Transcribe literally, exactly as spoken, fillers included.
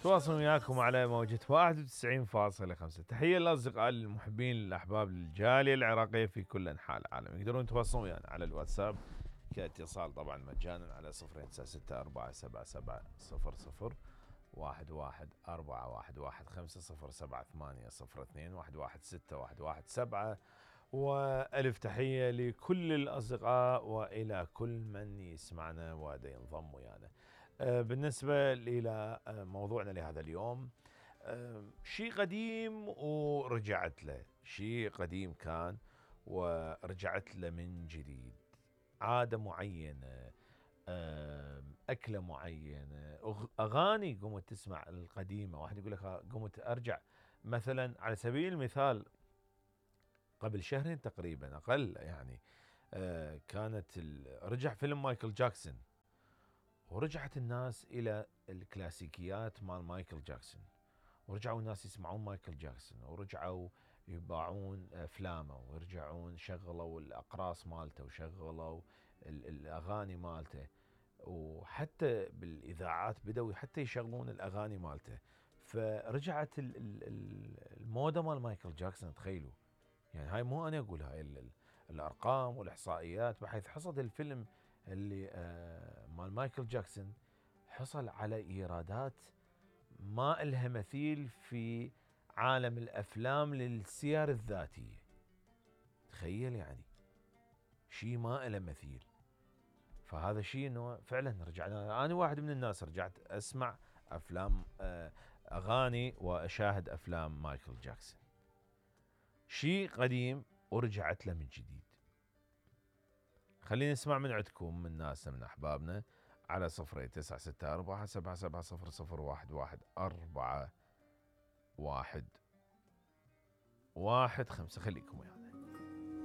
تواصل وياكم على موجة واحد وتسعين فاصلة خمسة. تحية للأصدقاء المحبين الأحباب الجالية العراقية في كل أنحاء العالم. يقدرون يتواصلون ويانا يعني على الواتساب كاتصال طبعا مجانا على صفرين تسعة ستة أربعة سبعة سبعة صفر صفر واحد واحد أربعة واحد واحد خمسة صفر سبعة ثمانية صفر اثنين واحد واحد ستة واحد واحد سبعة. وألف تحية لكل الأصدقاء وإلى كل من يسمعنا ودا ينضم ويانا. بالنسبة إلى موضوعنا لهذا اليوم، شيء قديم ورجعت له، شيء قديم كان ورجعت له من جديد، عادة معينة، أكلة معينة، أغاني قمت تسمع القديمة. واحد يقول لك قمت أرجع مثلا على سبيل المثال قبل شهرين تقريبا أقل يعني كانت رجع فيلم مايكل جاكسون، ورجعت الناس إلى الكلاسيكيات مال مايكل جاكسون، ورجعوا الناس يسمعون مايكل جاكسون، ورجعوا يباعون أفلامه، ورجعون شغلوا الأقراص مالته وشغلوا الأغاني مالته، وحتى بالإذاعات بدأوا حتى يشغلون الأغاني مالته. فرجعت الموضة مال مايكل جاكسون. تخيلوا يعني، هاي مو أنا أقول، هاي الأرقام والإحصائيات، بحيث حصد الفيلم اللي آه مال مايكل جاكسون حصل على إيرادات ما إلها مثيل في عالم الأفلام للسير الذاتية. تخيل يعني، شيء ما إله مثيل. فهذا شيء إنه فعلا رجعنا، أنا واحد من الناس رجعت أسمع أفلام آه أغاني وأشاهد أفلام مايكل جاكسون. شيء قديم ورجعت له من جديد. خلينا نسمع من عندكم، من ناسنا، من أحبابنا، على صفرين تسعة ستة أربعة سبعة سبعة صفر صفر واحد واحد أربعة واحد واحد خمسة. خليكم ويانا.